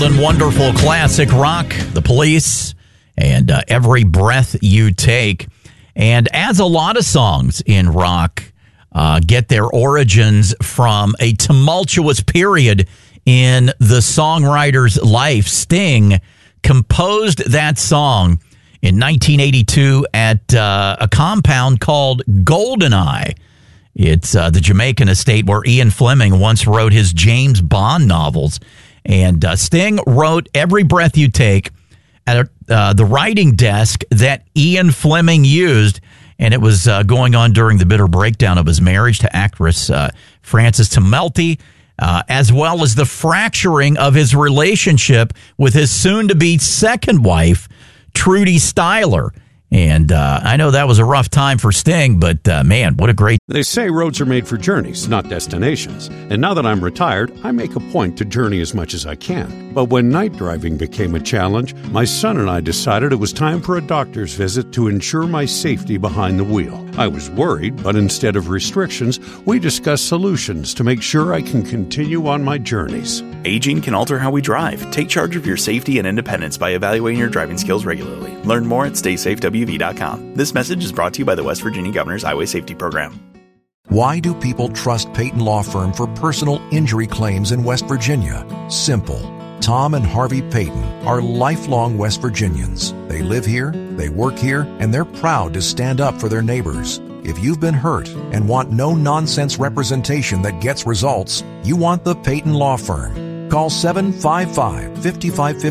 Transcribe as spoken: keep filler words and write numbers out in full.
And wonderful classic rock, The Police, and uh, Every Breath You Take. And as a lot of songs in rock uh, get their origins from a tumultuous period in the songwriter's life, Sting composed that song in nineteen eighty-two at uh, a compound called Goldeneye. It's uh, the Jamaican estate where Ian Fleming once wrote his James Bond novels. And uh, Sting wrote Every Breath You Take at uh, the writing desk that Ian Fleming used, and it was uh, going on during the bitter breakdown of his marriage to actress uh, Frances Tummelty, uh, as well as the fracturing of his relationship with his soon-to-be second wife, Trudy Styler. And uh, I know that was a rough time for Sting, but uh, man, what a great... They say roads are made for journeys, not destinations. And now that I'm retired, I make a point to journey as much as I can. But when night driving became a challenge, my son and I decided it was time for a doctor's visit to ensure my safety behind the wheel. I was worried, but instead of restrictions, we discussed solutions to make sure I can continue on my journeys. Aging can alter how we drive. Take charge of your safety and independence by evaluating your driving skills regularly. Learn more at stay safe w v dot com. This message is brought to you by the West Virginia Governor's Highway Safety Program. Why do people trust Peyton Law Firm for personal injury claims in West Virginia? Simple. Tom and Harvey Peyton are lifelong West Virginians. They live here, they work here, and they're proud to stand up for their neighbors. If you've been hurt and want no-nonsense representation that gets results, you want the Peyton Law Firm. Call seven five five, five five five